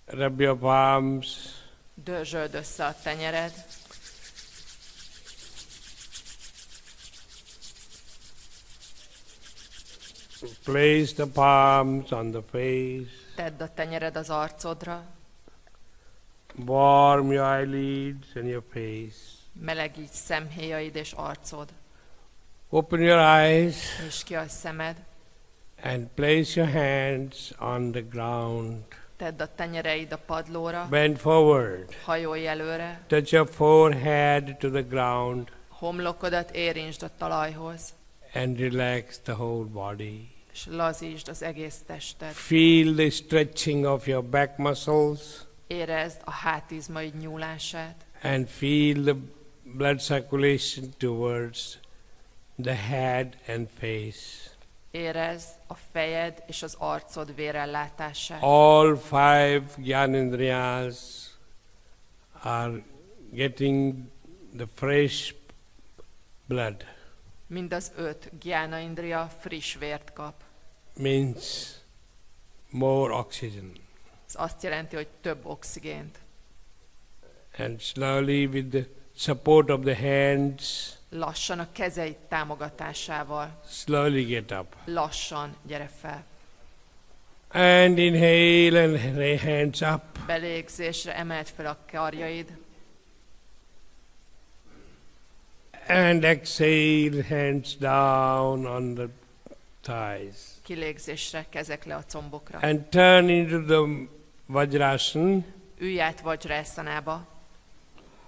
Rub your palms. Dörzsöld össze a tenyered. Place the palms on the face. Tedd a tenyered az arcodra. Warm your eyelids and your face. Melegíts szemhéjaid és arcod. Open your eyes Nyisd ki a szemed. and place your hands on the ground. Tedd a tenyereid a padlóra. Bend forward. Hajolj előre. Touch your forehead to the ground Homlokodat érintsd a talajhoz. and relax the whole body. És lazítsd az egész tested. Feel the stretching of your back muscles Érezd a hátizmaid nyúlását. and feel the blood circulation towards the head and face. Érezd a fejed és az arcod vérellátását. All five Gyanendriyas are getting the fresh blood. Mind az 5 Gyána Indriya friss vért kap. Means more oxygen. Ez azt jelenti, hogy több oxigént. And slowly with the support of the hands, Lassan a kezeid támogatásával. slowly get up. Lassan gyere fel. And inhale and hands up. Belégzésre emeld fel a karjaid. And exhale, hands down on the thighs. Kilégzésre kezek le a combokra. And turn into the Vajrasana. Ülj át Vajrasana-ba.